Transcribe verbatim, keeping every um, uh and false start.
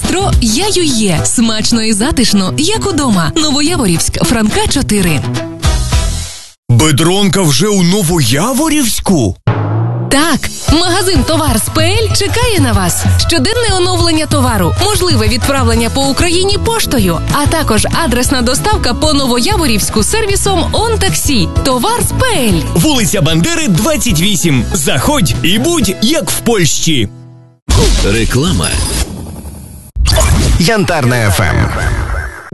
Бистро «Я-ю-є». Смачно і затишно, як удома. Новояворівськ, Франка, чотири. Бедронка вже у Новояворівську? Так, магазин «Товар Спеель» чекає на вас. Щоденне оновлення товару, можливе відправлення по Україні поштою, а також адресна доставка по Новояворівську сервісом «Он-таксі». «Товар Спеель». Вулиця Бандери, двадцять вісім. Заходь і будь як в Польщі. Реклама. Янтарна еф ем.